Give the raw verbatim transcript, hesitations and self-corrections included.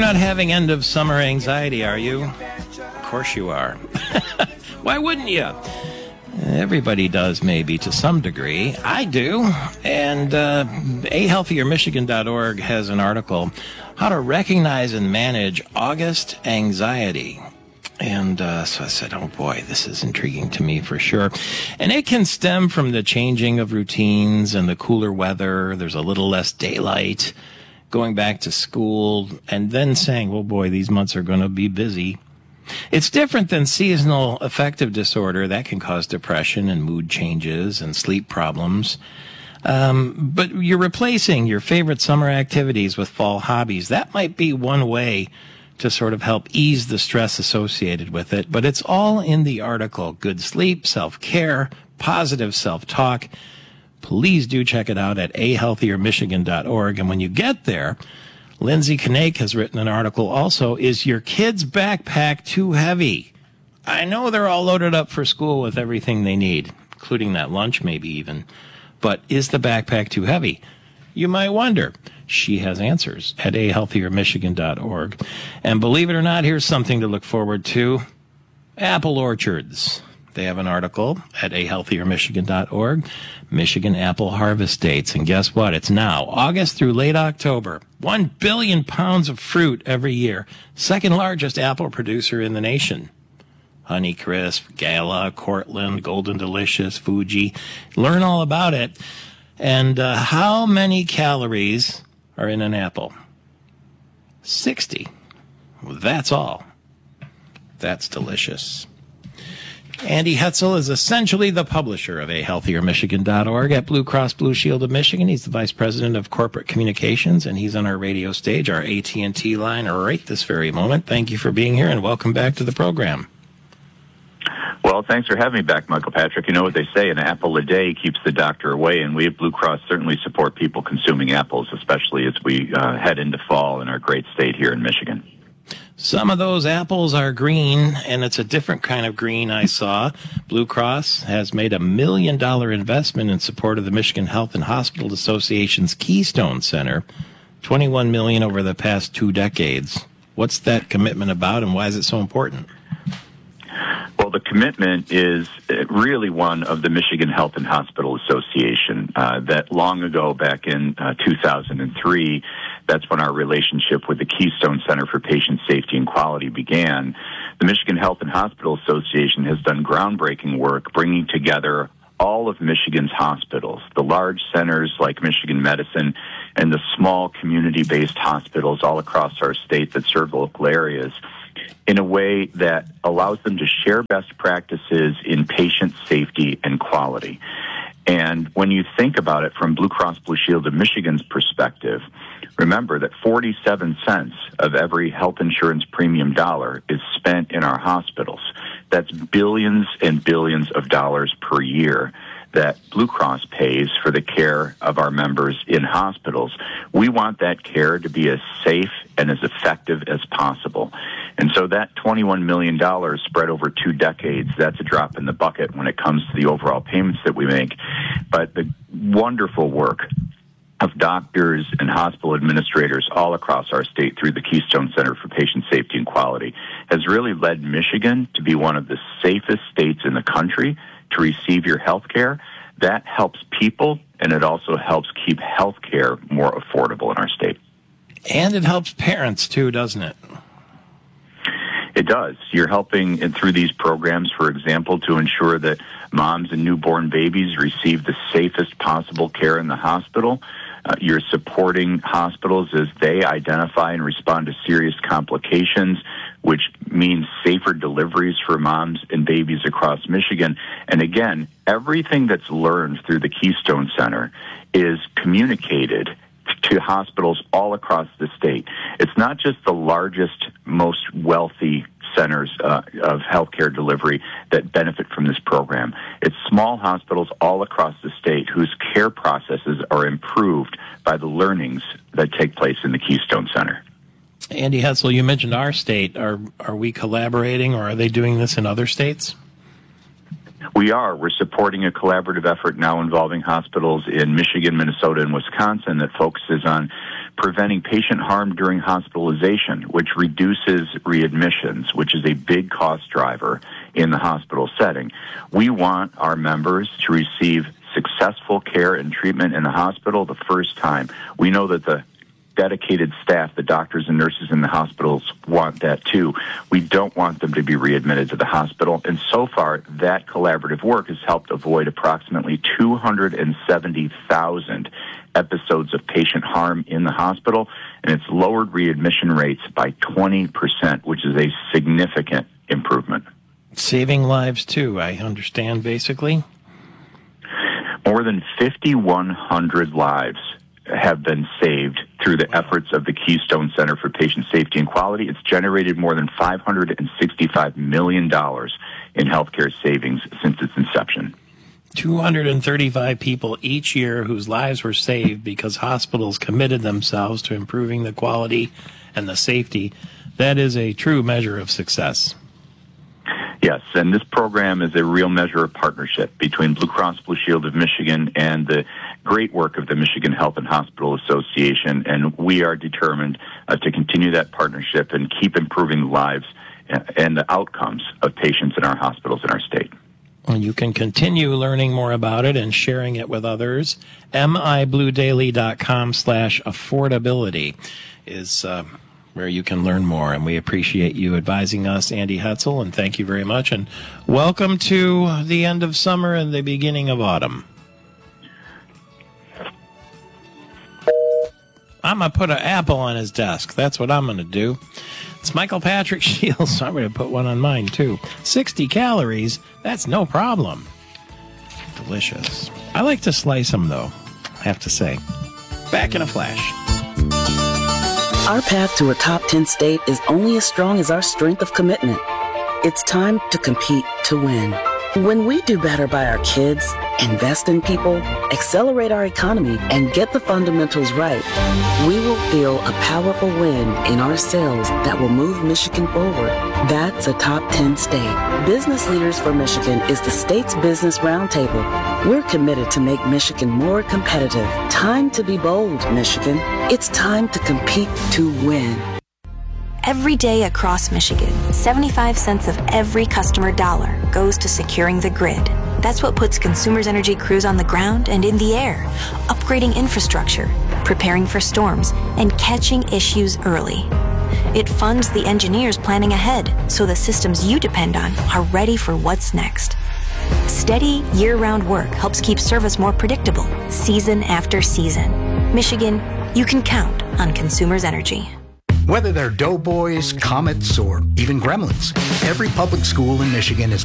not having end of summer anxiety, are you? Of course you are. Why wouldn't you? Everybody does, maybe, to some degree. I do. And uh, a healthier michigan dot org has an article, How to Recognize and Manage August Anxiety. And uh, so I said, oh boy, this is intriguing to me for sure. And it can stem from the changing of routines and the cooler weather. There's a little less daylight, going back to school, and then saying, oh boy, these months are going to be busy. It's different than seasonal affective disorder. That can cause depression and mood changes and sleep problems. Um, but you're replacing your favorite summer activities with fall hobbies. That might be one way to sort of help ease the stress associated with it. But it's all in the article. Good sleep, self-care, positive self-talk. Please do check it out at a healthier michigan dot org. And when you get there, Lindsay Knake has written an article also, Is Your Kid's Backpack Too Heavy? I know they're all loaded up for school with everything they need, including that lunch maybe even. But is the backpack too heavy? You might wonder. She has answers at a healthier michigan dot org. And believe it or not, here's something to look forward to. Apple orchards. They have an article at a healthier michigan dot org. Michigan apple harvest dates. And guess what? It's now August through late October. One billion pounds of fruit every year. Second largest apple producer in the nation. Honeycrisp, Gala, Cortland, Golden Delicious, Fuji. Learn all about it. And uh, how many calories are in an apple? sixty. Well, that's all. That's delicious. Andy Hetzel is essentially the publisher of a healthier michigan dot org at Blue Cross Blue Shield of Michigan. He's the vice president of corporate communications, and he's on our radio stage, our A T and T line, right this very moment. Thank you for being here, and welcome back to the program. Well, thanks for having me back, Michael Patrick. You know what they say, an apple a day keeps the doctor away, and we at Blue Cross certainly support people consuming apples, especially as we uh, head into fall in our great state here in Michigan. Some of those apples are green, and it's a different kind of green I saw. Blue Cross has made a million dollar investment in support of the Michigan Health and Hospital Association's Keystone Center, twenty-one million dollars over the past two decades. What's that commitment about, and why is it so important? Well, the commitment is really one of the Michigan Health and Hospital Association uh, that long ago, back in uh, two thousand three, that's when our relationship with the Keystone Center for Patient Safety and Quality began. The Michigan Health and Hospital Association has done groundbreaking work bringing together all of Michigan's hospitals, the large centers like Michigan Medicine and the small community-based hospitals all across our state that serve local areas, in a way that allows them to share best practices in patient safety and quality. And when you think about it from Blue Cross Blue Shield of Michigan's perspective, remember that forty-seven cents of every health insurance premium dollar is spent in our hospitals. That's billions and billions of dollars per year that Blue Cross pays for the care of our members in hospitals. We want that care to be as safe and as effective as possible. And so that twenty-one million dollars spread over two decades, that's a drop in the bucket when it comes to the overall payments that we make. But the wonderful work of doctors and hospital administrators all across our state through the Keystone Center for Patient Safety and Quality has really led Michigan to be one of the safest states in the country to receive your health care. That helps people, and it also helps keep health care more affordable in our state. And it helps parents, too, doesn't it? It does. You're helping in, through these programs, for example, to ensure that moms and newborn babies receive the safest possible care in the hospital. Uh, you're supporting hospitals as they identify and respond to serious complications, which means safer deliveries for moms and babies across Michigan. And again, everything that's learned through the Keystone Center is communicated to hospitals all across the state. It's not just the largest, most wealthy centers uh, of healthcare delivery that benefit from this program. It's small hospitals all across the state whose care processes are improved by the learnings that take place in the Keystone Center. Andy Hetzel, you mentioned our state. Are are we collaborating, or are they doing this in other states? We are. We're supporting a collaborative effort now involving hospitals in Michigan, Minnesota, and Wisconsin that focuses on preventing patient harm during hospitalization, which reduces readmissions, which is a big cost driver in the hospital setting. We want our members to receive successful care and treatment in the hospital the first time. We know that the dedicated staff, the doctors and nurses in the hospitals, want that too. We don't want them to be readmitted to the hospital. And so far, that collaborative work has helped avoid approximately two hundred seventy thousand episodes of patient harm in the hospital, and it's lowered readmission rates by twenty percent, which is a significant improvement. Saving lives too, I understand, basically. More than fifty-one hundred lives have been saved through the efforts of the Keystone Center for Patient Safety and Quality. It's generated more than five hundred sixty-five million dollars in healthcare savings since its inception. two hundred thirty-five people each year whose lives were saved because hospitals committed themselves to improving the quality and the safety. That is a true measure of success. Yes, and this program is a real measure of partnership between Blue Cross Blue Shield of Michigan and the great work of the Michigan Health and Hospital Association, and we are determined uh, to continue that partnership and keep improving the lives and the outcomes of patients in our hospitals in our state. Well, you can continue learning more about it and sharing it with others. M I blue daily dot com slash affordability is uh, where you can learn more, and we appreciate you advising us, Andy Hetzel, and thank you very much, and welcome to the end of summer and the beginning of autumn. I'm going to put an apple on his desk. That's what I'm going to do. It's Michael Patrick Shields. I'm going to put one on mine, too. sixty calories, that's no problem. Delicious. I like to slice them, though, I have to say. Back in a flash. Our path to a top ten state is only as strong as our strength of commitment. It's time to compete to win. When we do better by our kids, invest in people, accelerate our economy, and get the fundamentals right, we will feel a powerful win in our sales that will move Michigan forward. That's a top ten state. Business Leaders for Michigan is the state's business roundtable. We're committed to make Michigan more competitive. Time to be bold, Michigan. It's time to compete to win. Every day across Michigan, seventy-five cents of every customer dollar goes to securing the grid. That's what puts Consumers Energy crews on the ground and in the air, upgrading infrastructure, preparing for storms, and catching issues early. It funds the engineers planning ahead so the systems you depend on are ready for what's next. Steady, year-round work helps keep service more predictable, season after season. Michigan, you can count on Consumers Energy. Whether they're doughboys, comets, or even gremlins, every public school in Michigan is